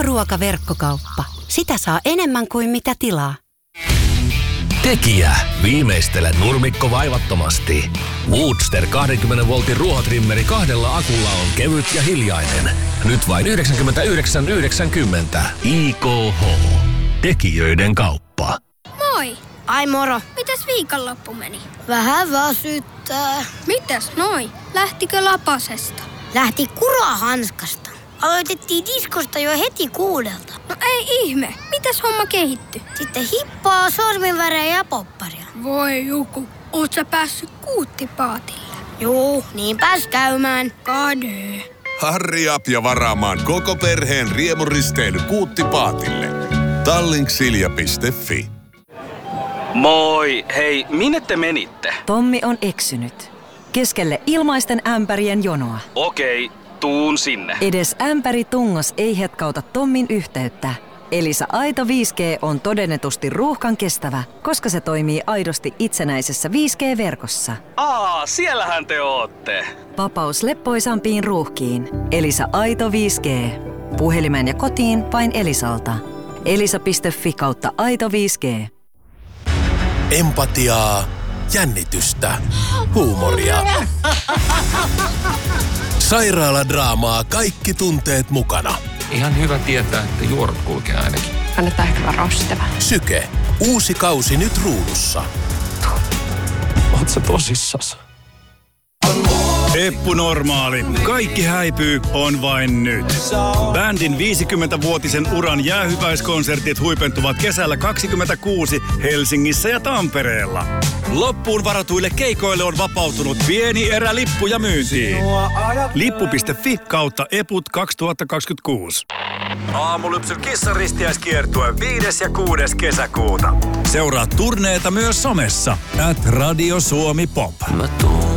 Ruokaverkkokauppa. Sitä saa enemmän kuin mitä tilaa. Tekijä, viimeistele nurmikko vaivattomasti. Woodster 20 voltin ruohotrimmeri 2 akulla on kevyt ja hiljainen. Nyt vain 99,90. IKH. Tekijöiden kauppa. Moi! Ai moro. Mitäs viikonloppu meni? Vähän väsyttää. Mitäs noi? Lähtikö lapasesta? Lähti kurahanskasta. Aloitettiin diskosta jo heti 6. No ei ihme. Mitäs homma kehittyi? Sitten hippaa, sorminvärejä ja popparia. Voi Juku, oot sä päässyt kuuttipaatille? Juu, niin pääs käymään. Kade. Hurry up ja varaamaan koko perheen riemuristeily Kuuttipaatille. Tallinksilja.fi. Moi, hei, minne te menitte? Tommi on eksynyt. Keskelle ilmaisten ämpärien jonoa. Okei, tuun sinne. Edes ämpäri tungos ei hetkauta Tommin yhteyttä. Elisa Aito 5G on todennetusti ruuhkan kestävä, koska se toimii aidosti itsenäisessä 5G-verkossa. Siellähän te ootte. Vapaus leppoisampiin ruuhkiin. Elisa Aito 5G. Puhelimeen ja kotiin vain Elisalta. elisa.fi/Aito 5G. Empatiaa, jännitystä, huumoria. Sairaaladraamaa, kaikki tunteet mukana. Ihan hyvä tietää, että juorut kulkee ainakin. Kannattaa ehkä varoistava. Syke. Uusi kausi nyt ruudussa. Oot sä tosissas? Eppu Normaali. Kaikki häipyy on vain nyt. Bändin 50-vuotisen uran jäähyväiskonsertit huipentuvat kesällä 2026 Helsingissä ja Tampereella. Loppuun varatuille keikoille on vapautunut pieni erä lippuja myyntiin. Lippu.fi/Eput 2026. Aamulypsyn kissaristiäiskiertue 5. ja 6. kesäkuuta. Seuraa turneeta myös somessa @Radio Suomi Pop.